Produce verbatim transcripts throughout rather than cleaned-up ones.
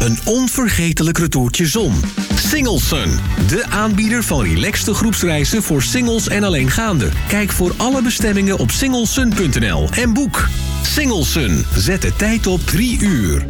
Een onvergetelijk retourtje zon. Singlesun, de aanbieder van relaxte groepsreizen voor singles en alleengaanden. Kijk voor alle bestemmingen op singlesun punt n l en boek. Singlesun, zet de tijd op drie uur.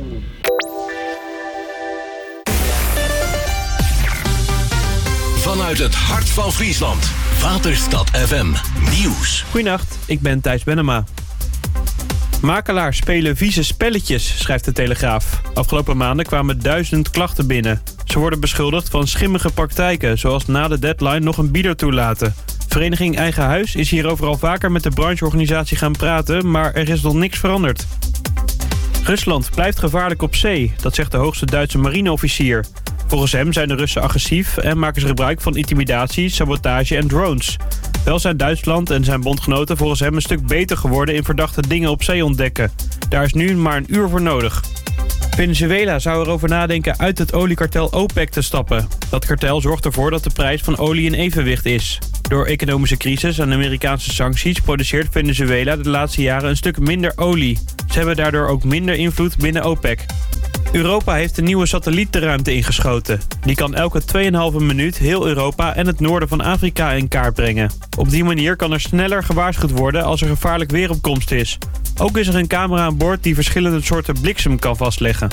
Vanuit het hart van Friesland. Waterstad F M Nieuws. Goedenacht, ik ben Thijs Bennema. Makelaars spelen vieze spelletjes, schrijft de Telegraaf. Afgelopen maanden kwamen duizend klachten binnen. Ze worden beschuldigd van schimmige praktijken, zoals na de deadline nog een bieder toelaten. Vereniging Eigen Huis is hierover al vaker met de brancheorganisatie gaan praten, maar er is nog niks veranderd. Rusland blijft gevaarlijk op zee, dat zegt de hoogste Duitse marineofficier. Volgens hem zijn de Russen agressief en maken ze gebruik van intimidatie, sabotage en drones. Wel zijn Duitsland en zijn bondgenoten volgens hem een stuk beter geworden in verdachte dingen op zee ontdekken. Daar is nu maar een uur voor nodig. Venezuela zou erover nadenken uit het oliekartel OPEC te stappen. Dat kartel zorgt ervoor dat de prijs van olie in evenwicht is. Door economische crisis en Amerikaanse sancties produceert Venezuela de laatste jaren een stuk minder olie. Ze hebben daardoor ook minder invloed binnen OPEC. Europa heeft een nieuwe satelliet de ruimte ingeschoten. Die kan elke twee komma vijf minuut heel Europa en het noorden van Afrika in kaart brengen. Op die manier kan er sneller gewaarschuwd worden als er gevaarlijk weer op komst is. Ook is er een camera aan boord die verschillende soorten bliksem kan vastleggen.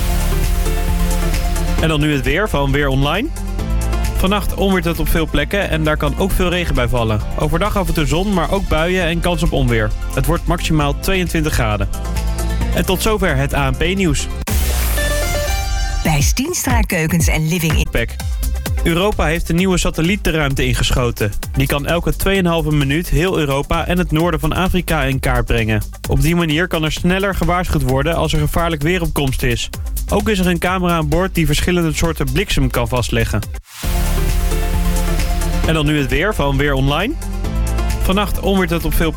En dan nu het weer van Weer Online. Vannacht onweert het op veel plekken en daar kan ook veel regen bij vallen. Overdag af en toe zon, maar ook buien en kans op onweer. Het wordt maximaal tweeëntwintig graden. En tot zover het A N P-nieuws. Bij Stienstra Keukens en Living in... Europa heeft een nieuwe satelliet de ruimte ingeschoten. Die kan elke twee komma vijf minuut heel Europa en het noorden van Afrika in kaart brengen. Op die manier kan er sneller gewaarschuwd worden als er gevaarlijk weer op komst is. Ook is er een camera aan boord die verschillende soorten bliksem kan vastleggen. En dan nu het weer van Weer Online. Vannacht onweert het op veel